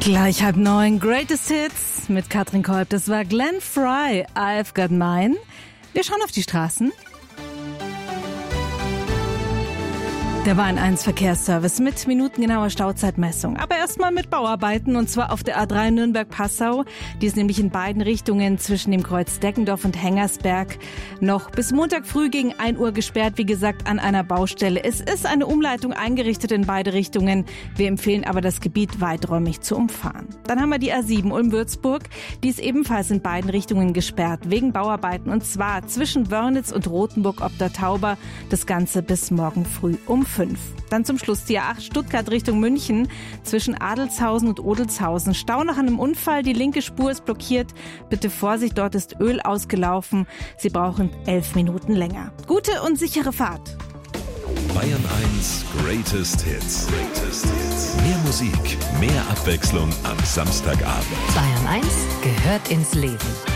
Gleich 8:30, Greatest Hits mit Katrin Kolb. Das war Glenn Frey, I've Got Mine. Wir schauen auf die Straßen. Der Bayern 1 Verkehrsservice mit minutengenauer Stauzeitmessung. Aber erstmal mit Bauarbeiten, und zwar auf der A3 Nürnberg-Passau. Die ist nämlich in beiden Richtungen zwischen dem Kreuz Deckendorf und Hengersberg noch bis Montag früh gegen 1 Uhr gesperrt. Wie gesagt, an einer Baustelle. Es ist eine Umleitung eingerichtet in beide Richtungen. Wir empfehlen aber, das Gebiet weiträumig zu umfahren. Dann haben wir die A7 Ulm-Würzburg. Die ist ebenfalls in beiden Richtungen gesperrt wegen Bauarbeiten, und zwar zwischen Wörnitz und Rothenburg ob der Tauber. Das Ganze bis morgen früh um 5. Dann zum Schluss die A8 Stuttgart Richtung München zwischen Adelshausen und Odelshausen. Stau nach einem Unfall, die linke Spur ist blockiert. Bitte Vorsicht, dort ist Öl ausgelaufen. Sie brauchen 11 Minuten länger. Gute und sichere Fahrt. Bayern 1 Greatest Hits. Mehr Musik, mehr Abwechslung am Samstagabend. Bayern 1 gehört ins Leben.